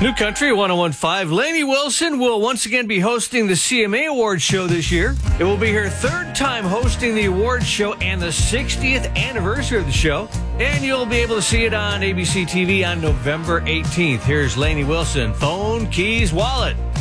New Country 1015. Lainey Wilson will once again be hosting the CMA Awards show this year. It will be her third time hosting the awards show and the 60th anniversary of the show. And you'll be able to see it on ABC TV on November 18th. Here's Lainey Wilson, Phone, Keys, Wallet.